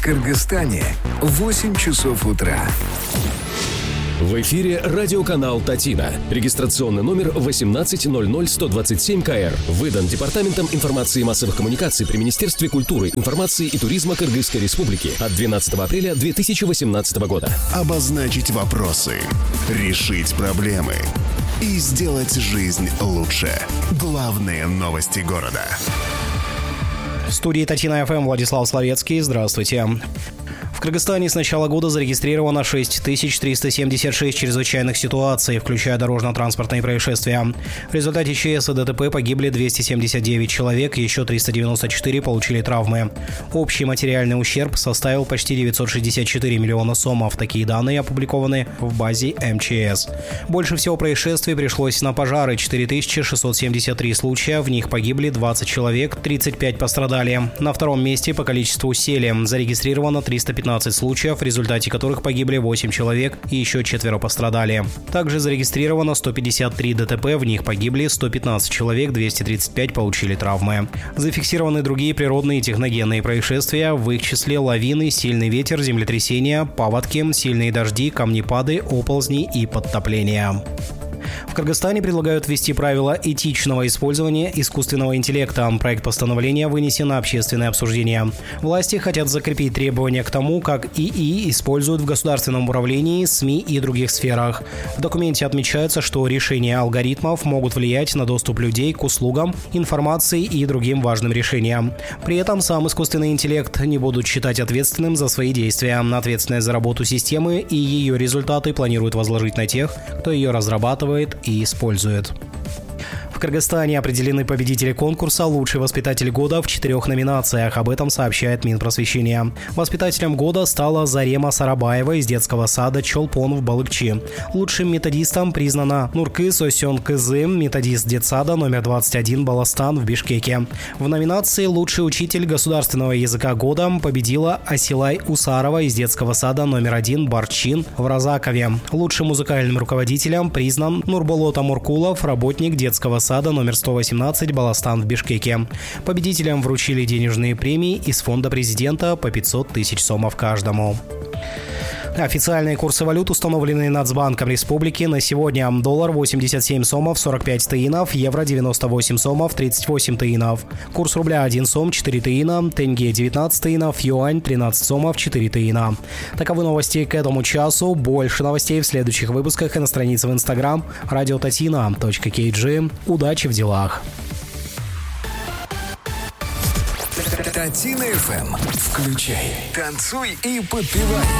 Кыргызстане 8 часов утра. В эфире радиоканал «Татина». Регистрационный номер 1800127КР. Выдан Департаментом информации и массовых коммуникаций при Министерстве культуры, информации и туризма Кыргызской Республики от 12 апреля 2018 года. Обозначить вопросы, решить проблемы и сделать жизнь лучше. Главные новости города. В студии Татина ФМ Владислав Словецкий. Здравствуйте. В Кыргызстане с начала года зарегистрировано 6376 чрезвычайных ситуаций, включая дорожно-транспортные происшествия. В результате ЧС и ДТП погибли 279 человек, еще 394 получили травмы. Общий материальный ущерб составил почти 964 миллиона сомов. Такие данные опубликованы в базе МЧС. Больше всего происшествий пришлось на пожары – 4673 случая, в них погибли 20 человек, 35 пострадали. На втором месте по количеству сели зарегистрировано 315 случаев, в результате которых погибли 8 человек и еще 4 пострадали. Также зарегистрировано 153 ДТП, в них погибли 115 человек, 235 получили травмы. Зафиксированы другие природные и техногенные происшествия, в их числе лавины, сильный ветер, землетрясения, паводки, сильные дожди, камнепады, оползни и подтопления. В Кыргызстане предлагают ввести правила этичного использования искусственного интеллекта. Проект постановления вынесен на общественное обсуждение. Власти хотят закрепить требования к тому, как ИИ используют в государственном управлении, СМИ и других сферах. В документе отмечается, что решения алгоритмов могут влиять на доступ людей к услугам, информации и другим важным решениям. При этом сам искусственный интеллект не будут считать ответственным за свои действия. Ответственность за работу системы и ее результаты планируют возложить на тех, кто ее разрабатывает и использует. В Кыргызстане определены победители конкурса «Лучший воспитатель года» в 4 номинациях. Об этом сообщает Минпросвещение. Воспитателем года стала Зарема Сарабаева из детского сада Чолпон в Балыкчи. Лучшим методистом признана Нуркыз Осен Кызы, методист детсада номер 21 Баластан в Бишкеке. В номинации «Лучший учитель государственного языка года» победила Асилай Усарова из детского сада номер 1 Барчин в Розакове. Лучшим музыкальным руководителем признан Нурболот Амуркулов, работник детского сада номер 118 Баластан в Бишкеке. Победителям вручили денежные премии из фонда президента по 500 тысяч сомов каждому. Официальные курсы валют установлены Нацбанком Республики на сегодня. Доллар 87 сомов 45 тыинов, евро 98 сомов 38 тыинов. Курс рубля 1 сом 4 тыина, тенге 19 тыинов, юань 13 сомов 4 тыина. Таковы новости к этому часу. Больше новостей в следующих выпусках и на странице в Instagram radiotatina.kg. Удачи в делах. Татина ФМ. Включай, танцуй и подпевай.